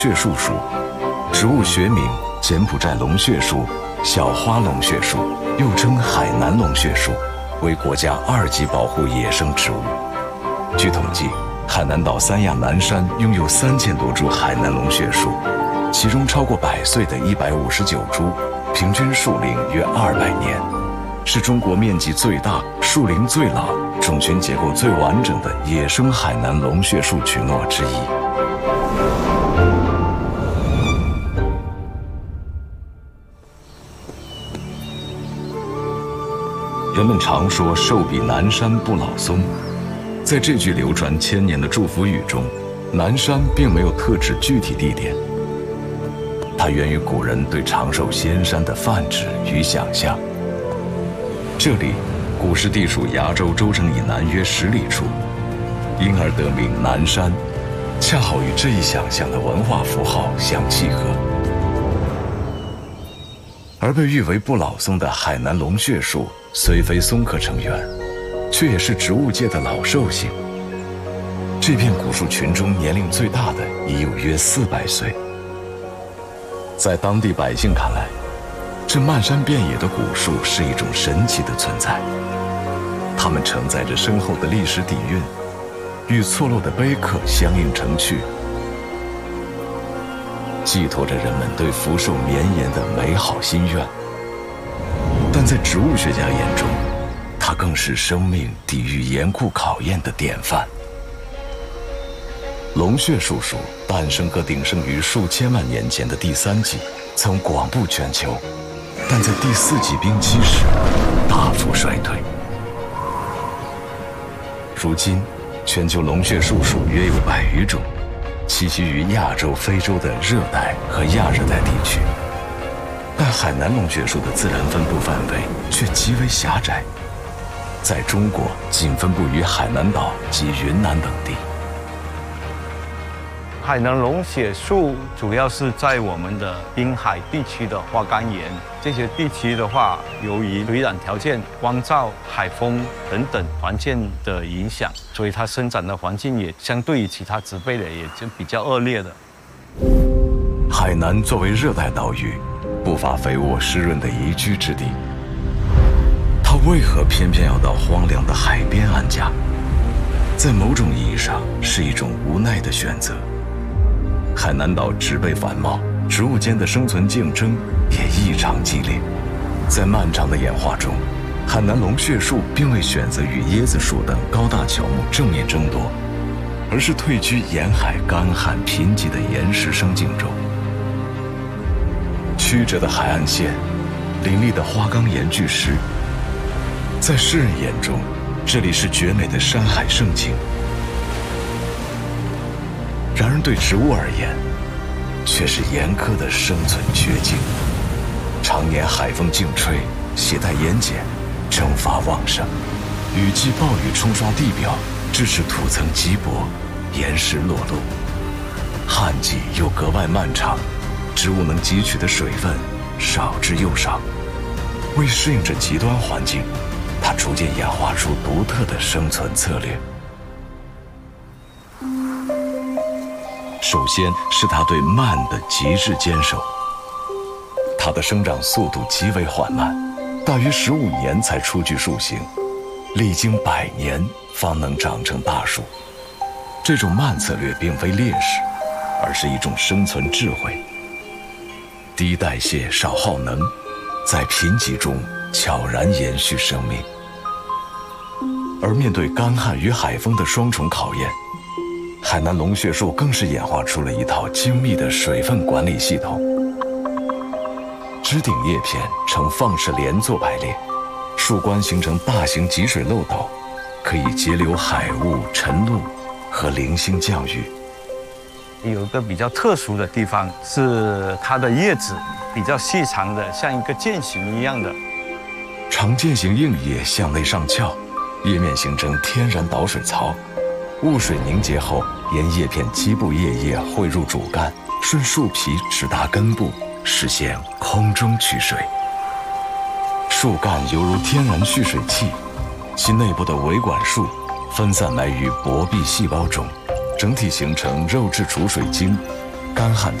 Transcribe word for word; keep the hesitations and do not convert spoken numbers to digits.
血树属，植物学名柬埔寨龙血树、小花龙血树，又称海南龙血树，为国家二级保护野生植物。据统计，海南岛三亚南山拥有三千多株海南龙血树，其中超过百岁的一百五十九株，平均树龄约二百年，是中国面积最大、树龄最老、种群结构最完整的野生海南龙血树群落之一。人们常说“寿比南山不老松”，在这句流传千年的祝福语中，南山并没有特指具体地点，它源于古人对长寿仙山的泛指与想象。这里古时地处崖州州城以南约十里处，因而得名南山，恰好与这一想象的文化符号相契合。而被誉为不老松的海南龙血树，虽非松科成员，却也是植物界的老寿星。这片古树群中年龄最大的已有约四百岁。在当地百姓看来，这漫山遍野的古树是一种神奇的存在，它们承载着深厚的历史底蕴，与错落的碑刻相映成趣，寄托着人们对福寿绵延的美好心愿。但在植物学家眼中，它更是生命抵御严酷考验的典范。龙血树属诞生和鼎盛于数千万年前的第三纪，曾广布全球，但在第四纪冰期时大幅衰退。如今，全球龙血树属约有百余种，栖息于亚洲、非洲的热带和亚热带地区。但海南龙血树的自然分布范围却极为狭窄，在中国仅分布于海南岛及云南等地。 海南龙血树主要是在我们的滨海地区的花岗岩，这些地区的话，由于水染条件、光照、海风等等环境的影响，所以它生长的环境也相对于其他植被的也就比较恶劣的。 海南作为热带岛屿，不乏肥沃湿润的宜居之地，它为何偏偏要到荒凉的海边安家？在某种意义上，是一种无奈的选择。海南岛植被繁茂，植物间的生存竞争也异常激烈。在漫长的演化中，海南龙血树并未选择与椰子树等高大乔木正面争夺，而是退居沿海干旱贫瘠的岩石生境中。曲折的海岸线，林立的花岗岩巨石，在世人眼中，这里是绝美的山海盛景。然而对植物而言，却是严苛的生存绝境。常年海风劲吹，携带盐碱，蒸发旺盛，雨季暴雨冲刷地表，致使土层稀薄，岩石裸露。旱季又格外漫长，植物能汲取的水分少之又少。为适应这极端环境，它逐渐演化出独特的生存策略。首先是它对慢的极致坚守，它的生长速度极为缓慢，大约十五年才初具树形，历经百年方能长成大树。这种慢策略并非劣势，而是一种生存智慧。低代谢、少耗能，在贫瘠中悄然延续生命。而面对干旱与海风的双重考验，海南龙血树更是演化出了一套精密的水分管理系统。枝顶叶片呈放式连座排列，树冠形成大型集水漏斗，可以截留海雾、晨露和零星降雨。 有一个比较特殊的地方是它的叶子比较细长的，像一个剑形一样的。 长剑形硬叶向内上翘，叶面形成天然导水槽，雾水凝结后，沿叶片基部叶叶汇入主干，顺树皮直达根部，实现空中取水。树干犹如天然蓄水器，其内部的维管束分散埋于薄壁细胞中，整体形成肉质储水晶， 干旱